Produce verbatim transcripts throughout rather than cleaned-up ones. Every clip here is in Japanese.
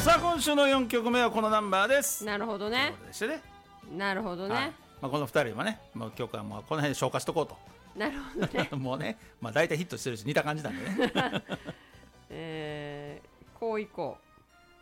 さあ今週のよんきょくめはこのナンバーです。 なるほどね。 でしてね、 なるほどね、 はい、まあ、このふたりはね、もう曲はもうこの辺で消化しとこうと。 なるほどねもうね、まあ、大体ヒットしてるし似た感じなんでねえー、こういこう。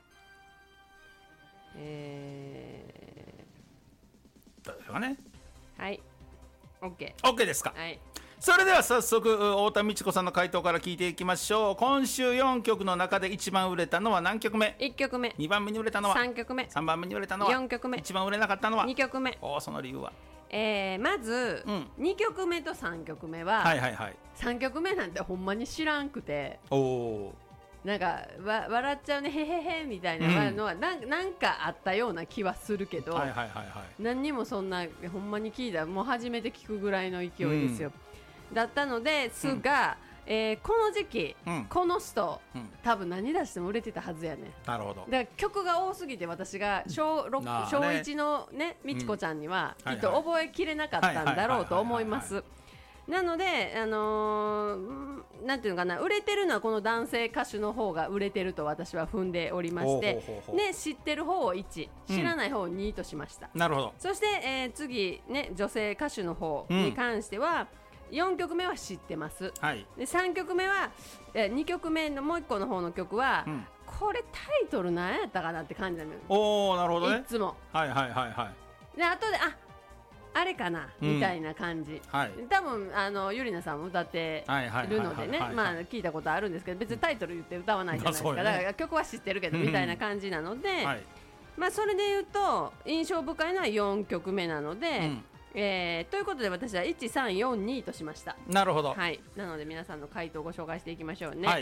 えー、どうでしょうかね。 はい OK, OK ですか。 はい、 それでは早速太田美智子さんの回答から聞いていきましょう。今週よんきょくの中で一番売れたのは何曲目？ いっきょくめ、 にばんめに売れたのはさんきょくめ、 さんばんめに売れたのはよんきょくめ、 一番売れなかったのはにきょくめ。 おー、その理由は？ えー、まず、 うん、 にきょくめとさんきょくめは、 はいはいはい、 さんきょくめなんてほんまに知らんくて、 おお、 なんかわ笑っちゃうねへへへみたいなのは、うん、なんなんかあったような気はするけど、 はいはいはいはい、 何にもそんなほんまに聞いたもう初めて聞くぐらいの勢いですよ、うん、だったのですが、うん、えー、この時期、うん、この人、うん、多分何出しても売れてたはずやね。 なるほど。 だから曲が多すぎて私が小ろく、小いちのねみちこちゃんにはきっと覚えきれなかったんだろうと思います。なので、あのー、なんていうのかな、売れてるのはこの男性歌手の方が売れてると私は踏んでおりまして、ね、知ってる方をいち、知らない方をにとしました、 うん、なるほど。 そして、えー、次、ね、女性歌手の方に関しては、うん、よんきょくめは知ってます、はい、でさんきょくめは、えー、にきょくめのもういっこの方の曲は、うん、これタイトル何やったかなって感じなのよ。 おー、なるほどね。 いつもはいはいはいはい。 で後でああれかな、うん、みたいな感じ、はい、多分あのゆりなさんも歌ってるのでね、まあ聞いたことあるんですけど、別にタイトル言って歌わないじゃないですか、うん、だから曲は知ってるけどみたいな感じなので、うん、はい、まあそれで言うと印象深いのはよんきょくめなので、うん、えー、ということで私はいちさんよんにとしました。 なるほど、 はい、なので皆さんの回答をご紹介していきましょうね。はい、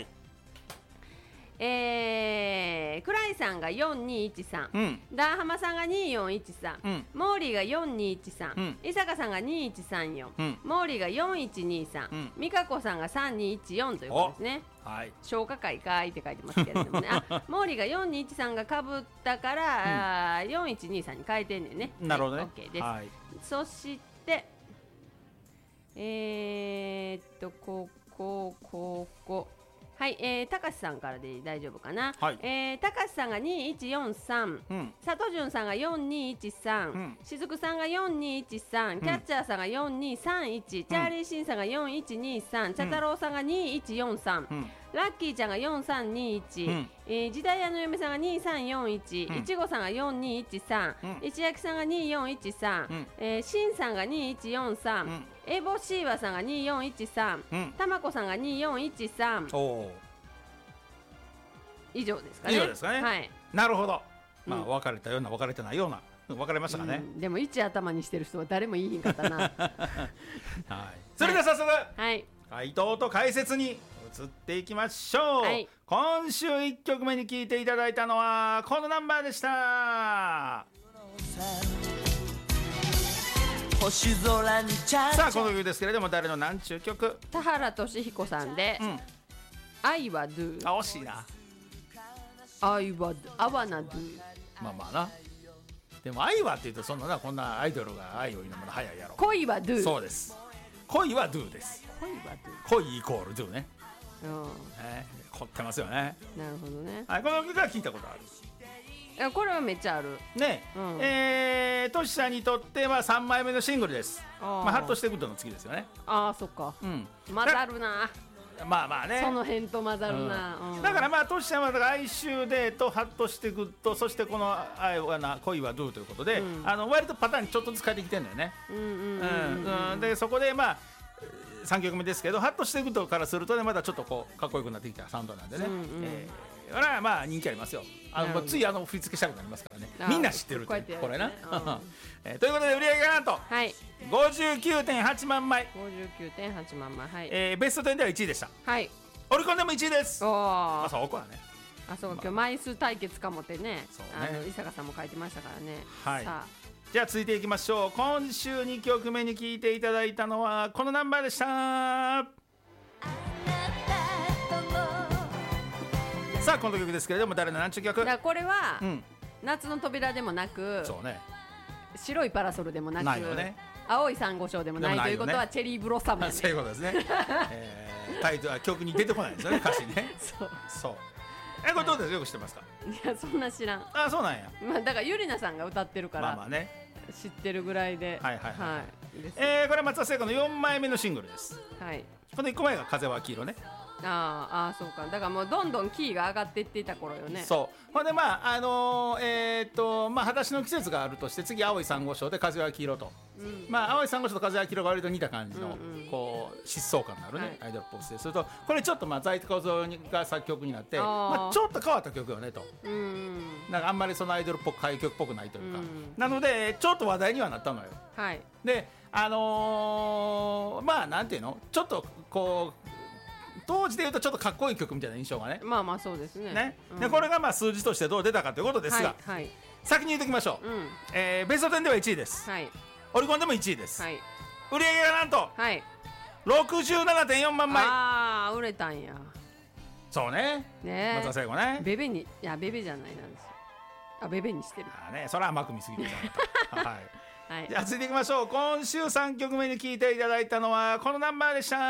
えー、クライさんがよんにいちさん、うん、ダーハマさんがによんいちさん、うん、モーリーがよんにいちさん、うん、伊坂さんがにいちさんよん、うん、モーリーがよんいちにさん、うん、美香子さんがさんにいちよんということですね。はい、消化会かいって書いてますけれどもねあモーリーがよんにいちさんがかぶったから、うん、よんいちにさんに変えてんねんね。 なるほどね、 はい、OK です、はい、そしてえー、っとここここはい、えー、高橋さんからで大丈夫かな、はい、えー、高橋さんがにいちよんさん、うん、佐藤潤さんがよんにいちさん、うん、しずくさんがよんにいちさん、キャッチャーさんがよんにさんいち、うん、チャーリーシンさんがよんいちにさん、茶太郎さんがにいちよんさん、うん、ラッキーちゃんがよんさんにいち、うん、えー、時代屋の嫁さんがにさんよんいち、うん、いちごさんがよんにいちさん、うん、石焼さんがによんいちさん、うん、えー、しんさんがにいちよんさん、うん、エボシーワさんがによんいちさん、うん、たまこさんがによんいちさん、お以上ですかね。 以上ですかね、 はい、 なるほど、まあ、分かれたような分かれてないような分かれましたかね、うん、 でもいち頭にしてる人は誰もいいひんかったなはい、 それでは早速、 はい、 回答と解説に移っていきましょう、はい、今週いっきょくめに聴いていただいたのはこのナンバーでした。星空にさあこの曲ですけれども誰の何ちゅう曲？ 田原俊彦さんで、うん、愛は do。 あ、惜しいな。 愛は I wanna do。 まあまあな。でも愛はって言うとそんなな、こんなアイドルが愛を言うのも早いやろ。 恋は do。 そうです、恋は do です。 恋は do。 恋イコール do ね。 うん、 えー、凝ってますよね。 なるほどね、 はい、この曲は聞いたことある。 いやこれはめっちゃあるね、うん、えー、トシさんにとってはさんまいめのシングルです。あ、まあ、ハッとしてくるの次ですよね。 ああ、そっか、うん、混ざるな。 まあまあね、 その辺と混ざるな、うんうん、 だからまあトシちゃんはだから哀愁デートハッとしてグッド、そしてこの愛はな恋はドゥということで、うん、あの割とパターンにちょっとずつ変えてきてるんだよね。でそこでまあさんきょくめですけど、ハッとしてグッドからするとねまだちょっとこうかっこよくなってきたサウンドなんでね、うんうん、えー、だからまあ人気ありますよ。あのついあの振り付けしたくなりますからね、みんな知ってるってこれな、えー、ということで売り上げがなんと、はい、ごじゅうきゅうてんはちまんまいごじゅうきゅうてんはちまんまい、はい、 えー、ベストじゅうではいちいでした。はい、オリコンでもいちいです。お、まあ、そうこはね、 あ、そう、今日枚数対決かもってね、そうね、あの伊坂さんも書いてましたからね。 はい、 さあじゃあ続いていきましょう。今週にきょくめに聴いていただいたのはこのナンバーでした。さあこの曲ですけれども誰の何ちゅう曲？ だこれは、うん、夏の扉でもなく、 そうね、 白いパラソルでもなく、 ないよね、 青い珊瑚礁でもない、ね、ということはチェリーブロッサム、ね、 そういうことですね、えー、タイトルは曲に出てこないですよね歌詞ねそうそう、 えこれどうですよく知ってますか？ いやそんな知らん。 あそうなんや。 まあだからゆりなさんが歌ってるから、まあまあね知ってるぐらいで。 はいはいはい、はい、えー、これは松田聖子のよんまいめのシングルです。 はい。 このいっこまえが風は黄色ね。 ああそうか。だからもうどんどんキーが上がっていっていた頃よね。 そうほんでまああのー、えっ、ー、とまあ裸足の季節があるとして次青い珊瑚礁で風は黄色と、うん、まあ青い珊瑚礁と風は黄色が割と似た感じの、うんうん、こう疾走感のあるね、はい、アイドルポップスでするとこれちょっとまあ在小僧が作曲になってまあ、ちょっと変わった曲よねと、うん、なんかあんまりそのアイドルっぽく歌謡曲っぽくないというか、うん、なのでちょっと話題にはなったのよ。はい、であのー、まあなんていうのちょっとこう当時でいうとちょっとかっこいい曲みたいな印象がね。 まあまあそうですね。ね、 うん、でこれがまあ数字としてどう出たかということですが、はいはい、先に言っておきましょう、うんえー、ベストテンではいちいです、はい、オリコンでもいちいです、はい、売り上げがなんと、はい、ろくじゅうななてんよんまんまい。 ああ売れたんや。そうねね松田聖子ね。 ベベにいやベベじゃないなんですよ。あベベにしてる。 あ、ね、それは甘く見すぎてたはいはい、じゃあ続いていきましょう。今週さんきょくめに聴いていただいたのはこのナンバーでした。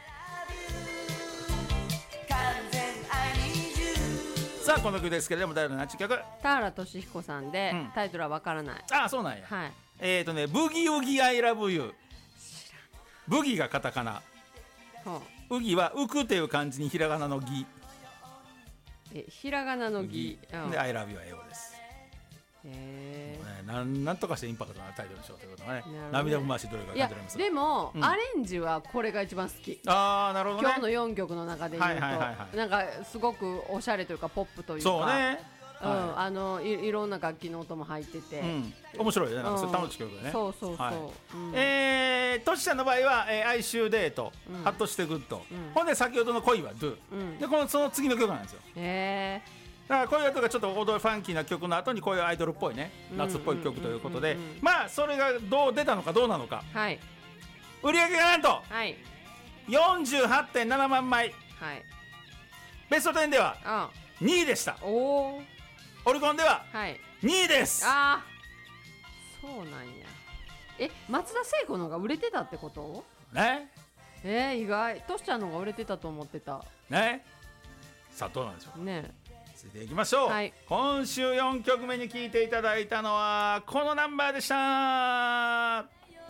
さあこの曲ですけれども誰のナチ曲？ 田原俊彦さんで、うん、タイトルはわからない。 ああそうなんや、はい、えっ、ー、とねブギウギアイラブユー。ブギがカタカナ、ウギは浮くっていう漢字にひらがなのギ。 えひらがなのギでアイラブユーは英語です。へえ、ね、なんなんとかしてインパクトのあるタイトルにしようということがね、涙ぐましいどれか感じられます。 でも、うん、アレンジはこれが一番好き。 ああなるほどね。 今日のよんきょくの中で言うと、はいはいはいはい、なんかすごくおしゃれというかポップというか、 そうね、 うん、はい、あの い, いろんな楽器の音も入ってて、うん、 面白いね。なんかそれ楽しい曲だね。 そうそうそう、はい、 うん、えー、トシちゃんの場合は、えー、哀愁デート、うん、ハッとしてグッド、うん、ほんで先ほどの恋はドゥ、うん、でこのその次の曲なんですよ。へえ。だからこういうとかちょっと踊りファンキーな曲の後にこういうアイドルっぽいね夏っぽい曲ということで、まあそれがどう出たのかどうなのか、はい、売り上げがなんと、はい、よんじゅうはちてんななまんまい、はい、ベストテンではにいでした。おオリコンではにいです。 あそうなんや。え松田聖子の方が売れてたってことね。えー、意外。トシちゃんの方が売れてたと思ってたね。さあどうなんでしょうね。続いていきましょう、はい、今週よんきょくめに聴いていただいたのはこのナンバーでした。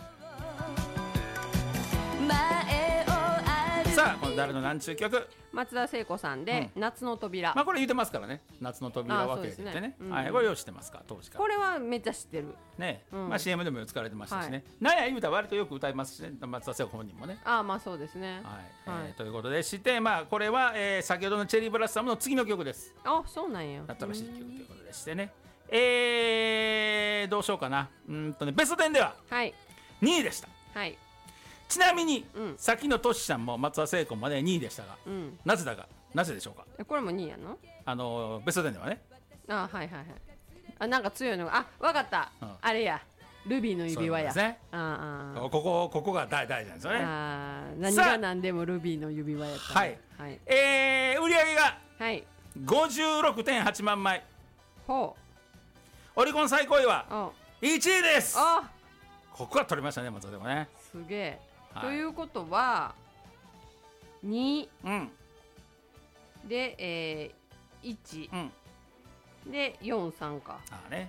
さあこの誰のなんちゅう曲？ 松田聖子さんで、うん、夏の扉。 まあこれ言ってますからね。夏の扉分けてね、ね、うん、はい、これよう知ってますか？当時からこれはめっちゃ知ってるね、うん、まあ シーエム でも使われてましたしね、はい、なんや言うたら割とよく歌いますしね、松田聖子本人もね。 ああまあそうですね、 はい、はい、えー、ということでして、まあこれは、えー、先ほどのチェリーブラッサムの次の曲です。 あそうなんや。 新しい曲ということでしてね、えー、どうしようかな。うんとねベストテンではにいでした。はい、ちなみに、うん、さっきのトシちゃんも松田聖子までにいでしたが、うん、なぜだかなぜでしょうか？ これもにいやの？ あのベストテンではね。 あはいはいはい。あなんか強いのがあわかった、うん、あれやルビーの指輪や。そうですね。ああここここが大大事なんですよね。 あ何が何でもルビーの指輪やった、ね。 はい、はい、えー、売り上げがはいごじゅうろくてんはちまんまい。ほうオリコン最高位はいちいです。あここは取りましたね松田でもね。 すげえ、はい、ということはに、うん、で、えー、いち、うん、でよんさんか。ああね。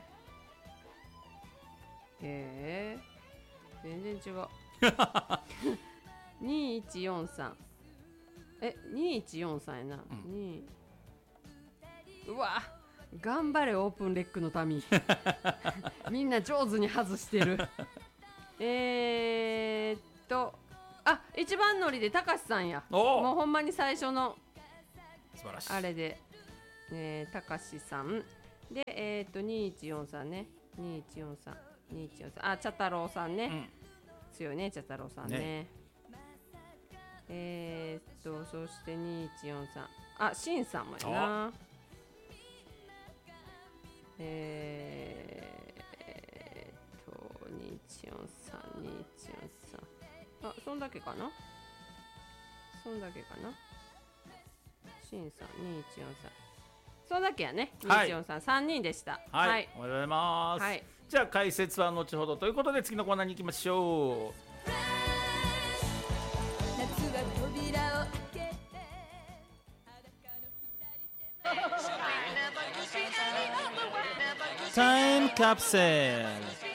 へえ全然違うにいちよんさんえにいちよんさんやな、うん、にうわ頑張れオープンレックの民みんな上手に外してるえーっとあ一番乗りでたかしさんや。もうほんまに最初の素晴らしいあれでたかしさんでえーっとにいちよんさんねにいちよんさんにいちよんさんあ茶太郎さんね、うん、強いね茶太郎さん ね, ねえーっとそしてにいちよんさんあしんさんもやな。えーっとにいちよんさんにいちよんさんあそんだけかなそんだけかなしんさんにいちよんさんそんだけやね。にいちよんさん、はい、さんにんでした。 はい、はい、おはようございます、はい、じゃあ解説は後ほどということで次のコーナーに行きましょう。 タイムカプセル